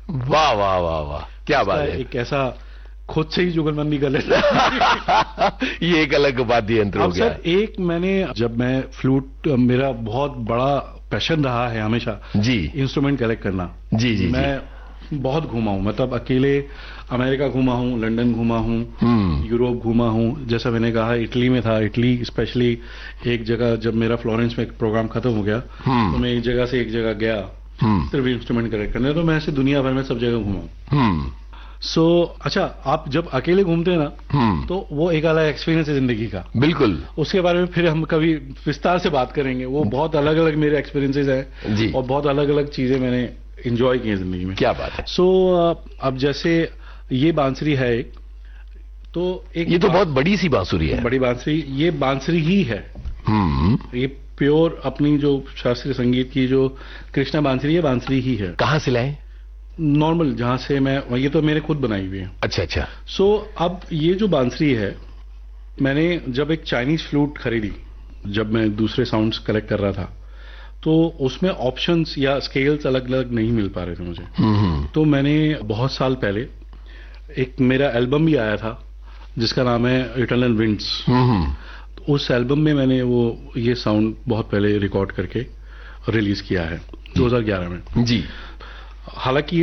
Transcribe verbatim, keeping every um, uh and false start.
वाह वाह वाह वाह, क्या बात है। एक ऐसा खुद से ही जुगलबंदी कर लेता ये एक अलग वाद्य यंत्र हो अब गया। सर एक मैंने जब मैं फ्लूट, मेरा बहुत बड़ा पैशन रहा है हमेशा जी, इंस्ट्रूमेंट कलेक्ट करना। जी जी मैं जी। बहुत घूमा हूं, मतलब अकेले अमेरिका घूमा हूं, लंदन घूमा हूं, यूरोप घूमा हूं। जैसा मैंने कहा इटली में था, इटली स्पेशली एक जगह जब मेरा फ्लोरेंस में प्रोग्राम खत्म हो गया तो मैं एक जगह से एक जगह गया सिर्फ इंस्ट्रूमेंट कलेक्ट करने। तो मैं ऐसे दुनिया भर में सब जगह घूमा हूं। सो so, अच्छा, आप जब अकेले घूमते हैं ना तो वो एक अलग एक्सपीरियंस है जिंदगी का। बिल्कुल, उसके बारे में फिर हम कभी विस्तार से बात करेंगे। वो बहुत अलग अलग मेरे एक्सपीरियंसेस हैं जी, और बहुत अलग अलग चीजें मैंने एंजॉय की हैं जिंदगी में। क्या बात है। सो so, अब जैसे ये बांसुरी है एक, तो एक ये तो बहुत बड़ी सी बांसुरी है। बड़ी बांसुरी, ये बांसुरी ही है। ये प्योर अपनी जो शास्त्रीय संगीत की जो कृष्णा बांसुरी है, बांसुरी ही है। कहाँ से लाए? नॉर्मल जहां से मैं, ये तो मैंने खुद बनाई हुई है। अच्छा अच्छा। सो so, अब ये जो बांसुरी है, मैंने जब एक चाइनीज फ्लूट खरीदी, जब मैं दूसरे साउंड्स कलेक्ट कर रहा था, तो उसमें ऑप्शंस या स्केल्स अलग अलग नहीं मिल पा रहे थे मुझे। तो मैंने बहुत साल पहले एक मेरा एल्बम भी आया था जिसका नाम है इटर्नल विंड्स। उस एल्बम में मैंने वो ये साउंड बहुत पहले रिकॉर्ड करके रिलीज किया है दो हज़ार ग्यारह में जी। हालांकि